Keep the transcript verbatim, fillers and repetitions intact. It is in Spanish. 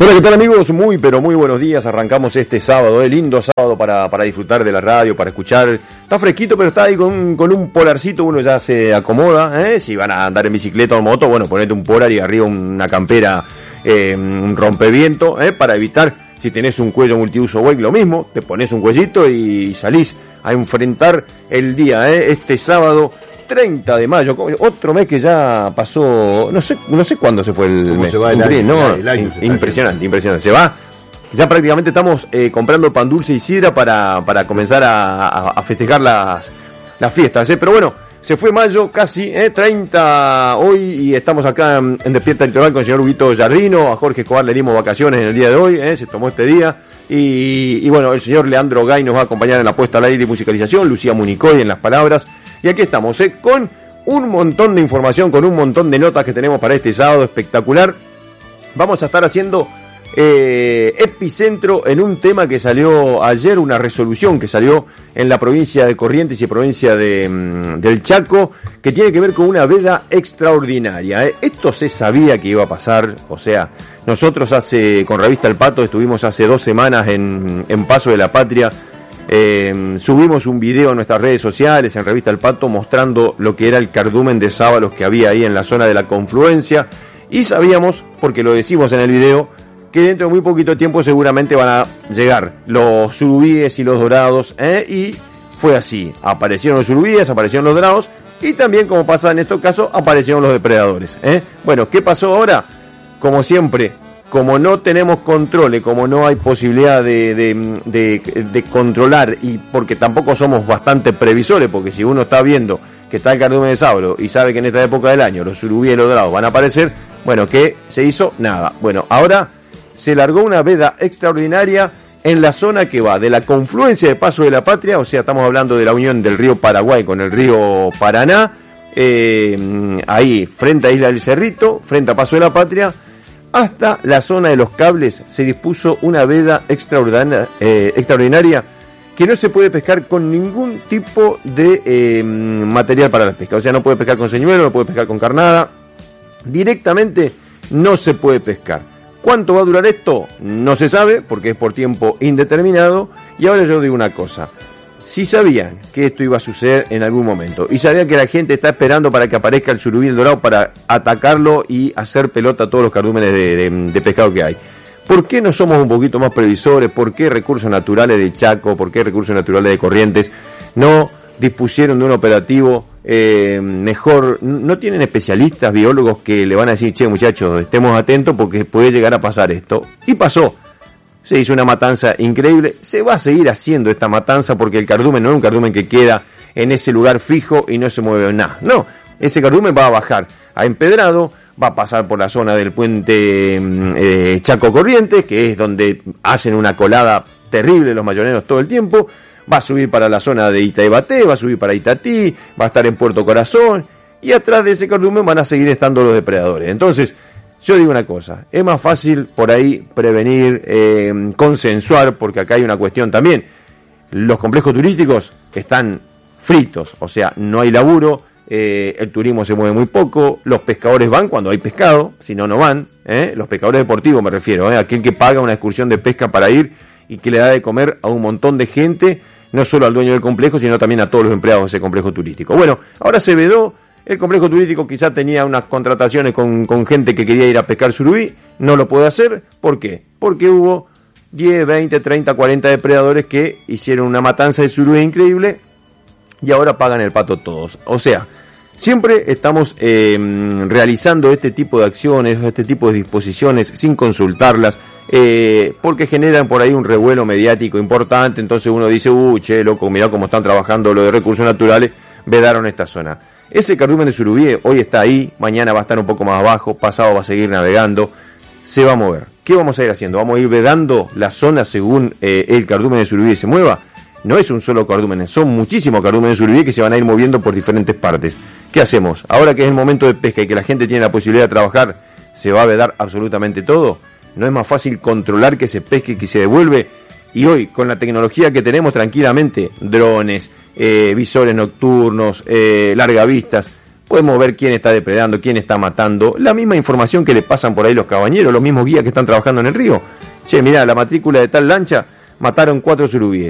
Hola, ¿qué tal, amigos? Muy, pero muy buenos días. Arrancamos este sábado, eh, lindo sábado para, para disfrutar de la radio, para escuchar. Está fresquito, pero está ahí con, con un polarcito, uno ya se acomoda, ¿eh? Si van a andar en bicicleta o moto, bueno, ponete un polar y arriba una campera, eh, un rompeviento, ¿eh? Para evitar, si tenés un cuello multiuso wake, lo mismo, te pones un cuellito y salís a enfrentar el día, ¿eh? Este sábado treinta de mayo, otro mes que ya pasó, no sé no sé cuándo se fue el mes. Se va el año, no, el año se impresionante, impresionante. Se va, ya prácticamente estamos eh, comprando pan dulce y sidra para, para comenzar a, a, a festejar las, las fiestas, ¿eh? Pero bueno, se fue mayo casi, ¿eh? treinta hoy, y estamos acá en, en Despierta Litoral con el señor Huguito Jardino. A Jorge Escobar le dimos vacaciones en el día de hoy, ¿eh? Se tomó este día. Y, y bueno, el señor Leandro Gay nos va a acompañar en la puesta al aire y musicalización, Lucía Municoy en las palabras. Y aquí estamos, ¿eh? Con un montón de información, con un montón de notas que tenemos para este sábado espectacular. Vamos a estar haciendo eh, epicentro en un tema que salió ayer, una resolución que salió en la provincia de Corrientes y provincia de, mm, del Chaco, que tiene que ver con una veda extraordinaria, ¿eh? Esto se sabía que iba a pasar, o sea, nosotros hace, con Revista El Pato, estuvimos hace dos semanas en, en Paso de la Patria. Eh, subimos un video en nuestras redes sociales, en Revista El Pato, mostrando lo que era el cardumen de sábalos que había ahí en la zona de la confluencia, y sabíamos, porque lo decimos en el video, que dentro de muy poquito tiempo seguramente van a llegar los surubíes y los dorados, ¿eh? Y fue así, aparecieron los surubíes, aparecieron los dorados, y también, como pasa en estos casos, aparecieron los depredadores, ¿eh? Bueno, ¿qué pasó ahora? Como siempre, como no tenemos control, como no hay posibilidad de, de, de, de controlar, y porque tampoco somos bastante previsores, porque si uno está viendo que está el cardumen de sábalo y sabe que en esta época del año los surubíes y los dorados van a aparecer, bueno, ¿qué se hizo? Nada. Bueno, ahora se largó una veda extraordinaria en la zona que va de la confluencia de Paso de la Patria, o sea, estamos hablando de la unión del río Paraguay con el río Paraná, eh, ahí frente a Isla del Cerrito, frente a Paso de la Patria, hasta la zona de los cables se dispuso una veda extraordinaria, eh, extraordinaria que no se puede pescar con ningún tipo de eh, material para la pesca. O sea, no puede pescar con señuelo, no puede pescar con carnada. Directamente no se puede pescar. ¿Cuánto va a durar esto? No se sabe, porque es por tiempo indeterminado. Y ahora yo digo una cosa. Si sabían que esto iba a suceder en algún momento, y sabían que la gente está esperando para que aparezca el surubí y el dorado para atacarlo y hacer pelota a todos los cardúmenes de, de, de pescado que hay, ¿por qué no somos un poquito más previsores? ¿Por qué Recursos Naturales de Chaco, por qué Recursos Naturales de Corrientes no dispusieron de un operativo eh, mejor? ¿No tienen especialistas, biólogos que le van a decir, che, muchachos, estemos atentos porque puede llegar a pasar esto? Y pasó. Se hizo una matanza increíble, se va a seguir haciendo esta matanza porque el cardumen no es un cardumen que queda en ese lugar fijo y no se mueve nada. No, ese cardumen va a bajar a Empedrado, va a pasar por la zona del puente eh, Chaco Corrientes, que es donde hacen una colada terrible los mayoneros todo el tiempo, va a subir para la zona de Itaibate, va a subir para Itatí, va a estar en Puerto Corazón, y atrás de ese cardumen van a seguir estando los depredadores. Entonces, yo digo una cosa, es más fácil por ahí prevenir, eh, consensuar, porque acá hay una cuestión también. Los complejos turísticos están fritos, o sea, no hay laburo, eh, el turismo se mueve muy poco, los pescadores van cuando hay pescado, si no, no van, ¿eh? Los pescadores deportivos me refiero, ¿eh? Aquel que paga una excursión de pesca para ir y que le da de comer a un montón de gente, no solo al dueño del complejo, sino también a todos los empleados de ese complejo turístico. Bueno, ahora se vedó. El complejo turístico quizá tenía unas contrataciones con, con gente que quería ir a pescar surubí, no lo puede hacer. ¿Por qué? Porque hubo diez, veinte, treinta, cuarenta depredadores que hicieron una matanza de surubí increíble y ahora pagan el pato todos. O sea, siempre estamos eh, realizando este tipo de acciones, este tipo de disposiciones sin consultarlas, eh, porque generan por ahí un revuelo mediático importante. Entonces uno dice, uh, che, loco, mirá cómo están trabajando lo de recursos naturales, vedaron esta zona. Ese cardumen de surubí hoy está ahí, mañana va a estar un poco más abajo, pasado va a seguir navegando, se va a mover. ¿Qué vamos a ir haciendo? ¿Vamos a ir vedando la zona según eh, el cardumen de surubí se mueva? No es un solo cardumen, son muchísimos cardúmenes de surubí que se van a ir moviendo por diferentes partes. ¿Qué hacemos? Ahora que es el momento de pesca y que la gente tiene la posibilidad de trabajar, ¿se va a vedar absolutamente todo? ¿No es más fácil controlar que se pesque y que se devuelve? Y hoy, con la tecnología que tenemos tranquilamente, drones, eh, visores nocturnos, eh, largavistas, podemos ver quién está depredando, quién está matando, la misma información que le pasan por ahí los cabañeros, los mismos guías que están trabajando en el río. Che, mirá, la matrícula de tal lancha, mataron cuatro surubíes.